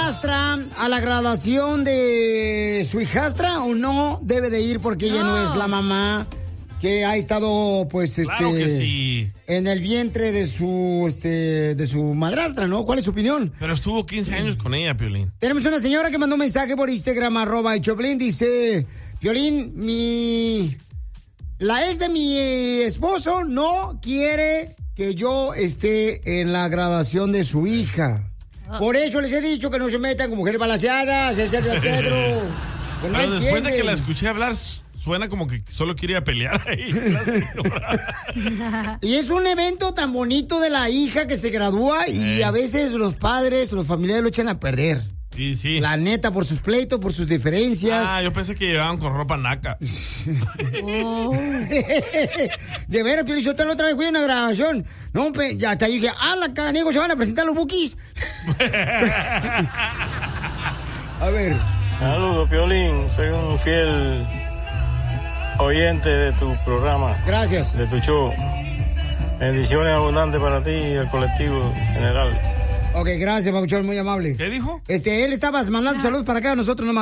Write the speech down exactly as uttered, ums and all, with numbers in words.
madrastra a la graduación de su hijastra o no debe de ir porque ella no, no es la mamá que ha estado, pues, este, claro que sí. en el vientre de su, este, de su madrastra, ¿no? ¿Cuál es su opinión? Pero estuvo quince años con ella, Piolín. Tenemos una señora que mandó un mensaje por Instagram, arroba el Choplin, dice, Piolín, mi, la ex de mi esposo no quiere que yo esté en la graduación de su hija. Por eso les he dicho que no se metan con mujeres balanceadas, ese es el Pedro. Pues no. Pero después entienden. de que la escuché hablar, suena como que solo quería pelear ahí. Y es un evento tan bonito de la hija que se gradúa y eh. a veces los padres, los familiares lo echan a perder. Sí, sí. La neta, por sus pleitos, por sus diferencias. Ah, yo pensé que llevaban con ropa naca. Oh. De veras, Pio, yo te la otra vez fui a una grabación. No, pe, ya hasta ahí dije, ah, la canego, se van a presentar los bookies. A ver. Saludos, Piolín. Soy un fiel oyente de tu programa. Gracias. De tu show. Bendiciones abundantes para ti y el colectivo general. Ok, gracias, Pabuchón, muy amable. ¿Qué dijo? Este, él estaba mandando saludos para acá, nosotros nomás.